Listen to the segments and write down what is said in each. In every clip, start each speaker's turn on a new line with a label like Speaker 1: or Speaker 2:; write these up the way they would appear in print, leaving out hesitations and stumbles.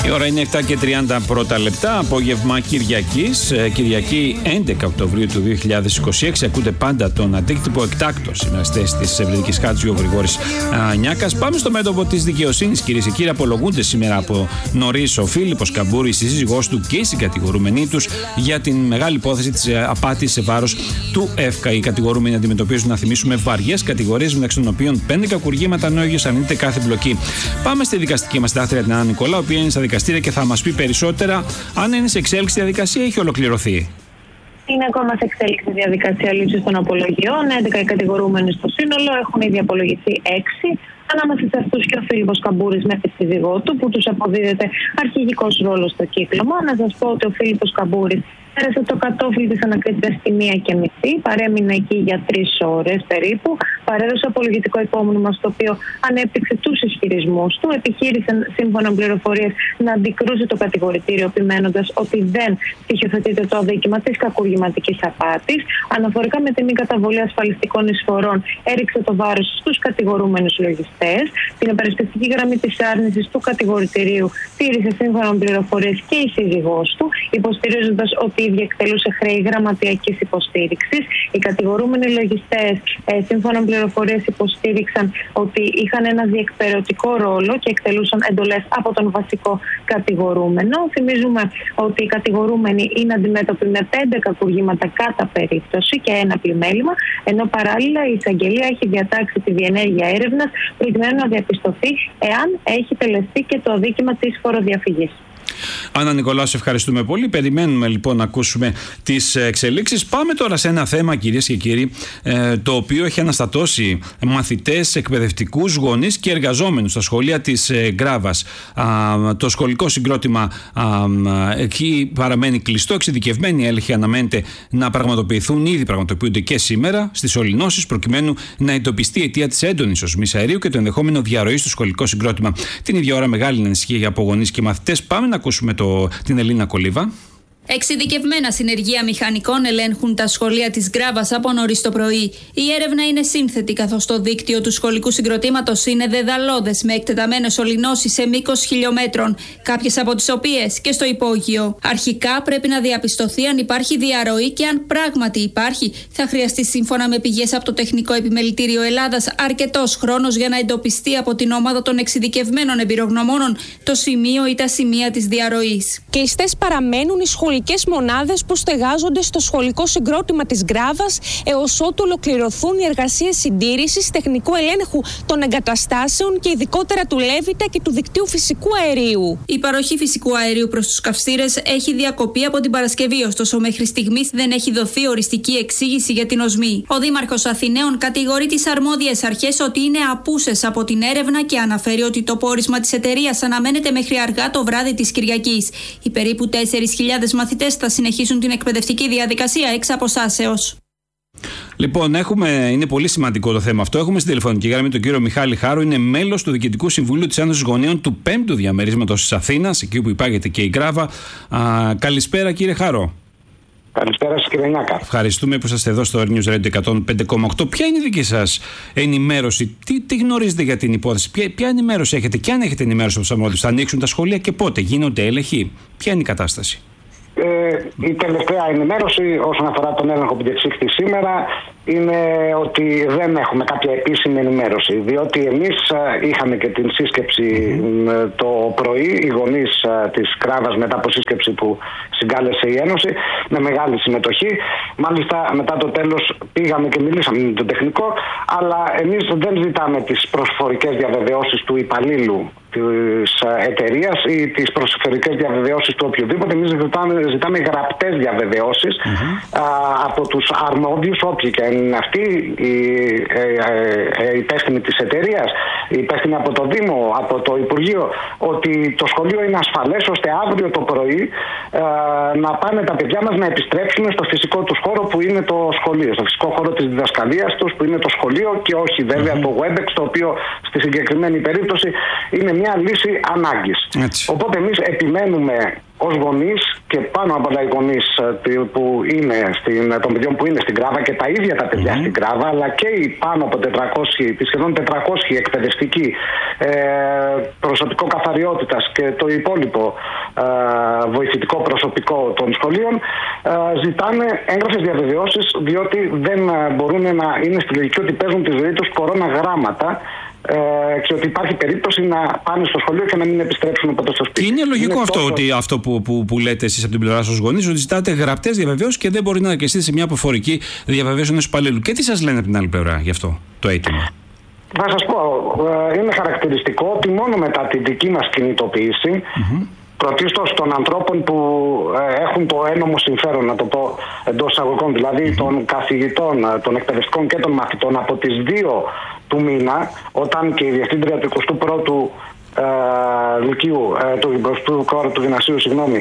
Speaker 1: Η ώρα είναι 7:30 λεπτά, απόγευμα Κυριακής, Κυριακή 11 Οκτωβρίου του 2026. Ακούτε πάντα τον αντίκτυπο εκτάκτο συναστές της Ευρετικής Χάρτης, ο Γρηγόρης Νιάκας. Πάμε στο μέτωπο της δικαιοσύνης, κυρίες και κύριοι. Απολογούνται σήμερα από νωρίς ο Φίλιππος Καμπούρης, η σύζυγός του και οι συγκατηγορούμενοι τους για την μεγάλη υπόθεση της απάτης σε βάρος του ΕΦΚΑ. Οι κατηγορούμενοι αντιμετωπίζουν, να θυμίσουμε, βαριές κατηγορίες, μεταξύ των οποίων 5 κακουργήματα, ενώ ο ίδιος αρνείται κάθε μπλοκή. Πάμε στη δικαστική μας συντάκτρια την Άννα Νικολάου, η οποία είναι στα δικαστήρια και θα μας πει περισσότερα. Αν είναι σε εξέλιξη διαδικασία, έχει ολοκληρωθεί.
Speaker 2: Είναι ακόμα σε εξέλιξη διαδικασία λήψης των απολογιών. 11 κατηγορούμενοι στο σύνολο, έχουν ήδη απολογηθεί 6. Ανάμεσα σε αυτούς και ο Φίλιππος Καμπούρης με τη σύζυγό του, που τους αποδίδεται αρχηγικός ρόλος στο κύκλωμα. Να σας πω ότι ο Φίλιππος Καμπούρης πέρασε το κατόφλι της ανακρίτριας στη 1:30, παρέμεινε εκεί για 3 ώρες περίπου, παρέδωσε απολογητικό υπόμνημα στο οποίο ανέπτυξε τους ισχυρισμούς του, επιχείρησε σύμφωνα με πληροφορίες να αντικρούσει το κατηγορητήριο, επιμένοντας ότι δεν στοιχειοθετείται το αδίκημα της κακουργηματικής απάτης. Αναφορικά με τη μη καταβολή ασφαλιστικών εισφορών, έριξε το βάρος στους κατηγορούμενους λογιστές. Την υπερασπιστική γραμμή της άρνησης του κατηγορητηρίου τήρησε σύμφωνα με πληροφορίες και η σύζυγός του, υποστηρίζοντας ότι ήδη εκτελούσε χρέη γραμματιακής υποστήριξης. Οι κατηγορούμενοι λογιστές, σύμφωνα με πληροφορίες, υποστήριξαν ότι είχαν ένα διεκπαιρεωτικό ρόλο και εκτελούσαν εντολές από τον βασικό κατηγορούμενο. Θυμίζουμε ότι οι κατηγορούμενοι είναι αντιμέτωποι με 5 κακουργήματα κατά περίπτωση και 1 πλημέλημα, ενώ παράλληλα η εισαγγελία έχει διατάξει τη διενέργεια έρευνας προκειμένου να διαπιστωθεί εάν έχει τελεστεί και το αδίκημα της φοροδιαφυγής.
Speaker 1: Άννα Νικολάου, σε ευχαριστούμε πολύ. Περιμένουμε λοιπόν να ακούσουμε τις εξελίξεις. Πάμε τώρα σε ένα θέμα, κυρίες και κύριοι, το οποίο έχει αναστατώσει μαθητές, εκπαιδευτικούς, γονείς και εργαζόμενους στα σχολεία της Γκράβας. Το σχολικό συγκρότημα εκεί παραμένει κλειστό. Εξειδικευμένοι έλεγχοι αναμένεται να πραγματοποιηθούν, ήδη πραγματοποιούνται και σήμερα στις Ολυνώσεις, προκειμένου να εντοπιστεί η αιτία της έντονης οσμής αερίου και το ενδεχόμενο διαρροή στο σχολικό συγκρότημα. Την ίδια ώρα, μεγάλη ανησυχία από γονείς και μαθητές. Πάμε να ακούσουμε την Ελίνα Κολίβα.
Speaker 3: Εξειδικευμένα συνεργεία μηχανικών ελέγχουν τα σχολεία της Γκράβας από νωρίς το πρωί. Η έρευνα είναι σύνθετη, καθώς το δίκτυο του σχολικού συγκροτήματος είναι δεδαλώδες, με εκτεταμένες ολυνώσεις σε μήκος χιλιόμετρων, κάποιες από τις οποίες και στο υπόγειο. Αρχικά πρέπει να διαπιστωθεί αν υπάρχει διαρροή και αν πράγματι υπάρχει, θα χρειαστεί, σύμφωνα με πηγές από το Τεχνικό Επιμελητήριο Ελλάδας, αρκετός χρόνος για να εντοπιστεί από την ομάδα των εξειδικευμένων εμπειρογνωμόνων το σημείο ή τα σημεία της διαρροής.
Speaker 4: Κλειστές παραμένουν οι σχολικές μονάδες που στεγάζονται στο σχολικό συγκρότημα της Γκράβας έως ότου ολοκληρωθούν οι εργασίες συντήρησης, τεχνικού ελέγχου των εγκαταστάσεων και ειδικότερα του Λέβητα και του δικτύου φυσικού αερίου.
Speaker 3: Η παροχή φυσικού αερίου προς τους καυστήρες έχει διακοπεί από την Παρασκευή, ωστόσο μέχρι στιγμής δεν έχει δοθεί οριστική εξήγηση για την οσμή. Ο Δήμαρχος Αθηναίων κατηγορεί τις αρμόδιες αρχές ότι είναι απούσες από την έρευνα και αναφέρει ότι το πόρισμα της εταιρείας αναμένεται μέχρι αργά το βράδυ της Κυριακής. Οι περίπου 4.000 μαθητές θα συνεχίσουν την εκπαιδευτική διαδικασία εξ αποστάσεως.
Speaker 1: Λοιπόν, είναι πολύ σημαντικό το θέμα αυτό. Έχουμε στην τηλεφωνική γραμμή τον κύριο Μιχάλη Χάρο, είναι μέλος του Διοικητικού Συμβουλίου της Ένωσης Γονέων του 5ου Διαμερίσματος της Αθήνας, εκεί που υπάγεται και η Γκράβα. Καλησπέρα, κύριε Χάρο.
Speaker 5: Καλησπέρα σας, κύριε Νιάκα.
Speaker 1: Ευχαριστούμε που είστε εδώ στο News Radio 105,8. Ποια είναι η δική σας ενημέρωση, τι γνωρίζετε για την υπόθεση, ποια ενημέρωση έχετε και αν έχετε ενημέρωση από τους αρμόδιους, θα ανοίξουν τα σχολεία και πότε, γίνονται έλεγχοι, ποια είναι η κατάσταση?
Speaker 5: Η τελευταία ενημέρωση όσον αφορά τον έλεγχο που διεξήχθη σήμερα είναι ότι δεν έχουμε κάποια επίσημη ενημέρωση, διότι εμείς είχαμε και την σύσκεψη το πρωί, οι γονείς της Γκράβας, μετά από σύσκεψη που συγκάλεσε η Ένωση, με μεγάλη συμμετοχή. Μάλιστα μετά το τέλος πήγαμε και μιλήσαμε με το τεχνικό, αλλά εμείς δεν ζητάμε τις προσφορικές διαβεβαιώσεις του υπαλλήλου της εταιρείας ή τις προσφορικές διαβεβαιώσεις του οποιοδήποτε. Εμείς ζητάμε γραπτές διαβεβαιώσεις από τους αρμόδιους, όποιοι και είναι αυτοί, οι υπεύθυνοι της εταιρείας, οι υπεύθυνοι από το Δήμο, από το Υπουργείο, ότι το σχολείο είναι ασφαλές, ώστε αύριο το πρωί να πάνε τα παιδιά μας να επιστρέψουν στο φυσικό τους χώρο που είναι το σχολείο, στο φυσικό χώρο της διδασκαλίας τους που είναι το σχολείο, και όχι βέβαια το WebEx, το οποίο στη συγκεκριμένη περίπτωση είναι μια λύση ανάγκης. Οπότε εμείς επιμένουμε ως γονείς και πάνω από τα γονείς των παιδιών που είναι στην Γκράβα και τα ίδια τα παιδιά στην Γκράβα, αλλά και οι πάνω από 400, σχεδόν 400 εκπαιδευτικοί, προσωπικό καθαριότητας και το υπόλοιπο βοηθητικό προσωπικό των σχολείων, ζητάνε έγγραφες διαβεβαιώσεις, διότι δεν μπορούν να είναι στη λογική ότι παίζουν τη ζωή τους κορώνα γράμματα και ότι υπάρχει περίπτωση να πάνε στο σχολείο και να μην επιστρέψουν ποτέ στο σπίτι.
Speaker 1: Και είναι λογικό αυτό που λέτε εσείς από την πλευρά σας γονείς, ότι ζητάτε γραπτές διαβεβαιώσεις και δεν μπορεί να αρκεστείτε σε μια προφορική διαβεβαίωση ενός υπαλλήλου. Και τι σας λένε από την άλλη πλευρά γι' αυτό το αίτημα?
Speaker 5: Θα σας πω, είναι χαρακτηριστικό ότι μόνο μετά την δική μας κινητοποίηση, πρωτίστως των ανθρώπων που έχουν το ένομο συμφέρον, να το πω εντός εισαγωγικών, δηλαδή των καθηγητών, των εκπαιδευτικών και των μαθητών, από τις 2 του μήνα, όταν και η διευθύντρια του 21ου Λυκείου, του 20ου κόρου του Γυμνασίου,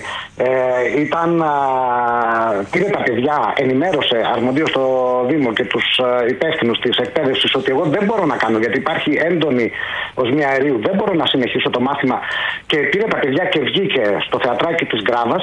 Speaker 5: πήρε τα παιδιά, ενημέρωσε αρμοδίως στο Δήμο και τους υπεύθυνους της εκπαίδευσης ότι εγώ δεν μπορώ να κάνω, γιατί υπάρχει έντονη οσμία αερίου, δεν μπορώ να συνεχίσω το μάθημα, και πήρε τα παιδιά και βγήκε στο θεατράκι της Γκράβας.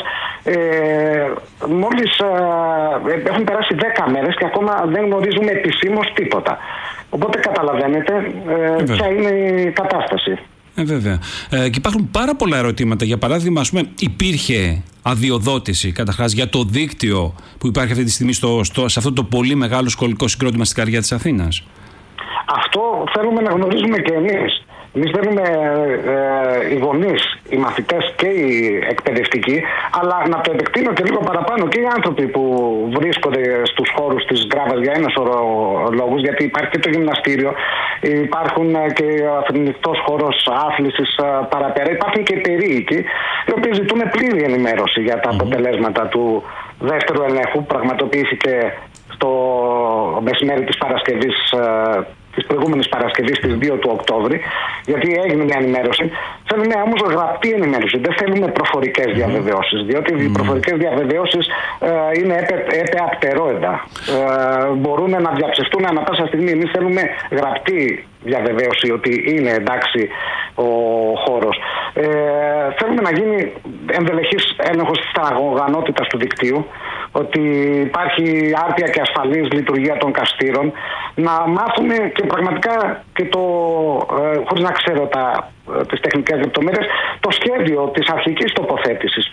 Speaker 5: Μόλις έχουν περάσει 10 μέρες και ακόμα δεν γνωρίζουμε επισήμως τίποτα. Οπότε καταλαβαίνετε ποια είναι η κατάσταση.
Speaker 1: Βέβαια. Και υπάρχουν πάρα πολλά ερωτήματα. Για παράδειγμα, ας πούμε, υπήρχε αδειοδότηση καταρχάς για το δίκτυο που υπάρχει αυτή τη στιγμή σε αυτό το πολύ μεγάλο σχολικό συγκρότημα στην καρδιά της Αθήνας?
Speaker 5: Αυτό θέλουμε να γνωρίζουμε και εμείς. Εμείς θέλουμε οι γονείς, οι μαθητές και οι εκπαιδευτικοί, αλλά να το επεκτείνω και λίγο παραπάνω, και οι άνθρωποι που βρίσκονται στους χώρους της Γκράβας για ένα σωρό λόγους, γιατί υπάρχει και το γυμναστήριο, υπάρχουν και ο αθλητικός χώρος άθλησης παραπέρα, υπάρχουν και περίοικοι, οι οποίοι ζητούν πλήρη ενημέρωση για τα αποτελέσματα του δεύτερου ελέγχου που πραγματοποιήθηκε στο μεσημέρι της Παρασκευής, της προηγούμενης Παρασκευής, της 2 του Οκτώβρη, γιατί έγινε μια ενημέρωση. Θέλουμε όμως γραπτή ενημέρωση, δεν θέλουμε προφορικές διαβεβαιώσεις, διότι οι προφορικές διαβεβαιώσεις είναι έπεα πτερόεντα. Μπορούν να διαψευστούν ανά πάσα στιγμή. Εμείς θέλουμε γραπτή διαβεβαίωση ότι είναι εντάξει ο χώρος. Θέλουμε να γίνει ενδελεχής έλεγχος της οργανότητας του δικτύου, ότι υπάρχει άρτια και ασφαλής λειτουργία των καστήρων, να μάθουμε και πραγματικά και χωρίς να ξέρω τις τεχνικές λεπτομέρειες, το σχέδιο της αρχικής τοποθέτησης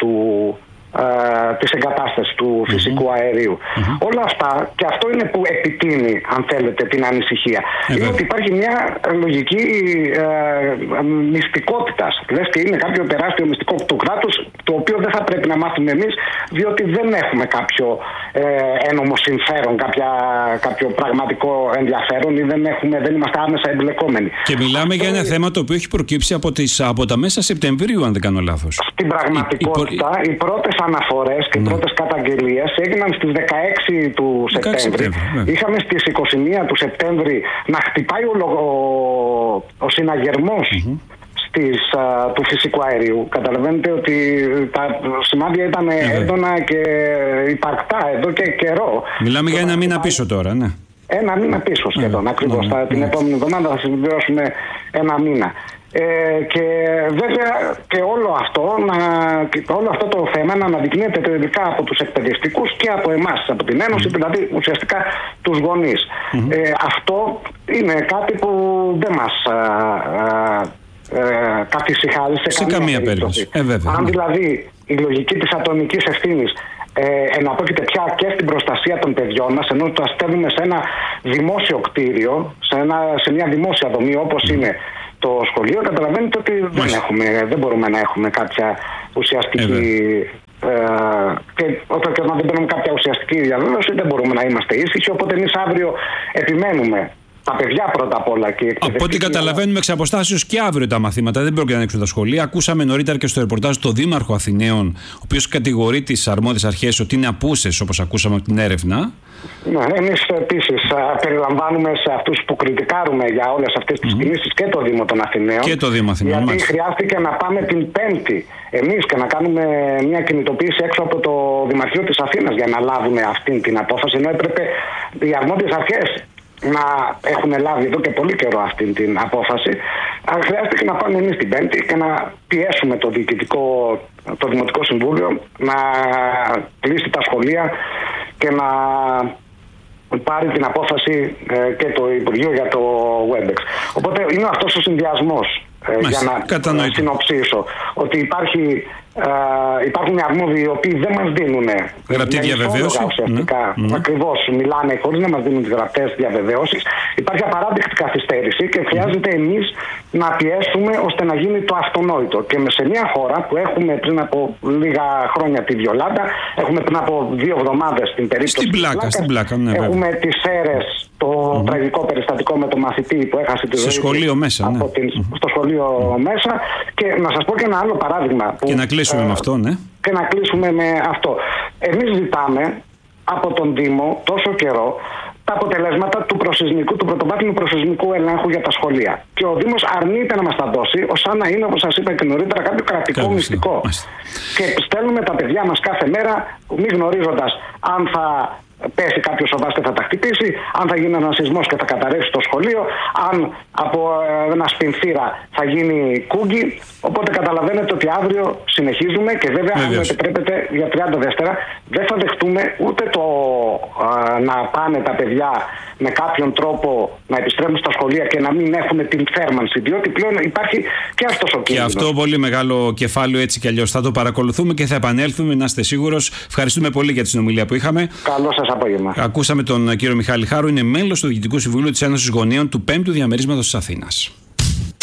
Speaker 5: της εγκατάστασης του φυσικού αερίου. Όλα αυτά, και αυτό είναι που επιτείνει, αν θέλετε, την ανησυχία. Είναι ότι υπάρχει μια λογική μυστικότητας. Λες και είναι κάποιο τεράστιο μυστικό του κράτους, το οποίο δεν θα πρέπει να μάθουμε εμείς, διότι δεν έχουμε κάποιο ένομο συμφέρον, κάποιο πραγματικό ενδιαφέρον, ή δεν είμαστε άμεσα εμπλεκόμενοι.
Speaker 1: Και μιλάμε για ένα θέμα το οποίο έχει προκύψει από τα μέσα Σεπτεμβρίου, αν δεν κάνω λάθος.
Speaker 5: Στην πραγματικότητα, οι πρώτες αναφορές και οι πρώτες καταγγελίες έγιναν στις 16 του Σεπτέμβρη. Είχαμε στις 21 του Σεπτέμβρη να χτυπάει ο συναγερμός του φυσικού αερίου. Καταλαβαίνετε ότι τα σημάδια ήταν έντονα και υπαρκτά εδώ και καιρό.
Speaker 1: Μιλάμε για ένα μήνα πίσω τώρα, ναι.
Speaker 5: Ένα μήνα πίσω σχεδόν, ακριβώς. Την επόμενη εβδομάδα θα συμπληρώσουμε ένα μήνα. Και βέβαια και όλο αυτό το θέμα να αναδεικνύεται τελικά από τους εκπαιδευτικούς και από εμάς, από την Ένωση, δηλαδή ουσιαστικά τους γονείς. Αυτό είναι κάτι που δεν μας καθησυχάζει σε καμία περίπτωση. Αν δηλαδή η λογική της ατομικής ευθύνης εναπόκειται πια και στην προστασία των παιδιών μας, ενώ τα στέλνουμε σε ένα δημόσιο κτίριο, σε μια δημόσια δομή όπως είναι το σχολείο, καταλαβαίνετε ότι δεν μπορούμε να έχουμε κάποια ουσιαστική και όταν δεν παίρνουμε κάποια ουσιαστική διαβίωση δεν μπορούμε να είμαστε ήσυχοι, οπότε εμείς αύριο επιμένουμε τα παιδιά πρώτα απ' όλα.
Speaker 1: Από ό,τι καταλαβαίνουμε εξ αποστάσεως και αύριο τα μαθήματα δεν πρόκειται να ανοίξουν τα σχολεία. Ακούσαμε νωρίτερα και στο ρεπορτάζ τον Δήμαρχο Αθηναίων, ο οποίος κατηγορεί τις αρμόδιες αρχές ότι είναι απούσες, όπως ακούσαμε από την έρευνα.
Speaker 5: Ναι, εμείς επίσης περιλαμβάνουμε σε αυτούς που κριτικάρουμε για όλες αυτές τις κινήσεις και το Δήμο των Αθηναίων.
Speaker 1: Και το Δήμο Αθηναίων.
Speaker 5: Γιατί χρειάστηκε να πάμε την Πέμπτη εμείς και να κάνουμε μια κινητοποίηση έξω από το Δημαρχείο της Αθήνας για να λάβουμε αυτή την απόφαση, ενώ έπρεπε οι αρμόδιες αρχές να έχουν λάβει εδώ και πολύ καιρό αυτή την απόφαση, χρειάστηκε να πάμε εμείς την Πέμπτη και να πιέσουμε το Δημοτικό Συμβούλιο να κλείσει τα σχολεία και να πάρει την απόφαση και το Υπουργείο για το WebEx. Οπότε είναι αυτός ο συνδυασμός, για να συνοψίσω, ότι υπάρχουν αρμόδιοι οι οποίοι δεν μας δίνουν
Speaker 1: γραπτή διαβεβαίωση.
Speaker 5: Ακριβώς, μιλάνε χωρίς να μας δίνουν τις γραπτές διαβεβαίωσεις. Υπάρχει απαράδεκτη καθυστέρηση και χρειάζεται εμείς να πιέσουμε ώστε να γίνει το αυτονόητο. Και σε μια χώρα που έχουμε πριν από λίγα χρόνια τη Βιολάντα, έχουμε πριν από 2 εβδομάδες την περίπτωση
Speaker 1: στην Πλάκα, ναι,
Speaker 5: έχουμε τις αίρες, το τραγικό περιστατικό με τον μαθητή που έχασε τη ζωή
Speaker 1: στο σχολείο μέσα.
Speaker 5: Στο σχολείο μέσα. Και να σας πω και ένα άλλο παράδειγμα.
Speaker 1: Και να κλείσουμε με αυτό, ναι.
Speaker 5: Και να κλείσουμε με αυτό. Εμείς ζητάμε από τον Δήμο τόσο καιρό τα αποτελέσματα του πρωτοβάθμιου προσεισμικού ελέγχου για τα σχολεία. Και ο Δήμος αρνείται να μας τα δώσει, ως αν να είναι, όπως σας είπα και νωρίτερα, κάποιο κρατικό μυστικό. Και στέλνουμε τα παιδιά μας κάθε μέρα, μη γνωρίζοντας αν θα πέσει κάποιος σοβάς και θα τα χτυπήσει, αν θα γίνει ένας σεισμός και θα καταρρεύσει το σχολείο, αν από ένα σπινθήρα θα γίνει κούγκι. Οπότε καταλαβαίνετε ότι αύριο συνεχίζουμε και βέβαια, αν με επιτρέπετε, για 30 δεύτερα δεν θα δεχτούμε ούτε να πάνε τα παιδιά με κάποιον τρόπο να επιστρέφουν στα σχολεία και να μην έχουν την θέρμανση, διότι πλέον υπάρχει και αυτός ο κίνδυνος.
Speaker 1: Και αυτό πολύ μεγάλο κεφάλαιο, έτσι κι αλλιώς θα το παρακολουθούμε και θα επανέλθουμε, να είστε σίγουρος. Ευχαριστούμε πολύ για τη συνομιλία που είχαμε.
Speaker 5: Καλό σας απόγευμα.
Speaker 1: Ακούσαμε τον κύριο Μιχάλη Χάρου, είναι μέλος του Διοικητικού Συμβουλίου της Ένωσης Γονέων του 5ου Διαμερίσματος της Αθήνας.